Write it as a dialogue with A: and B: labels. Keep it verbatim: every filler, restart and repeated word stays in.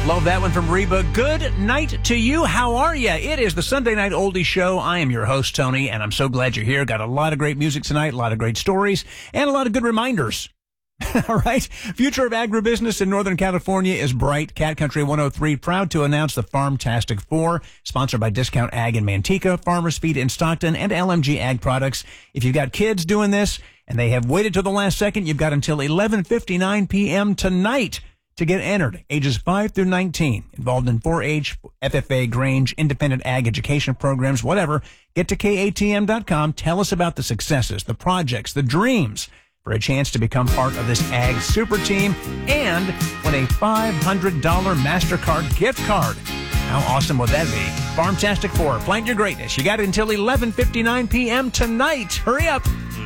A: Love that one from Reba. Good night to you. How are you? It is the Sunday Night Oldie Show. I am your host, Tony, and I'm so glad you're here. Got a lot of great music tonight, a lot of great stories, and a lot of good reminders. All right. Future of agribusiness in Northern California is bright. Cat Country one oh three proud to announce the Farmtastic four, sponsored by Discount Ag in Manteca, Farmers Feed in Stockton, and L M G Ag Products. If you've got kids doing this and they have waited till the last second, you've got until eleven fifty-nine p.m. tonight to get entered. Ages five through nineteen, involved in four H, F F A, Grange, independent ag education programs, whatever. Get to K A T M dot com. Tell us about the successes, the projects, the dreams, for a chance to become part of this ag super team and win a five hundred dollars MasterCard gift card. How awesome would that be? Farmtastic four, plant your greatness. You got it until eleven fifty-nine p.m. tonight. Hurry up.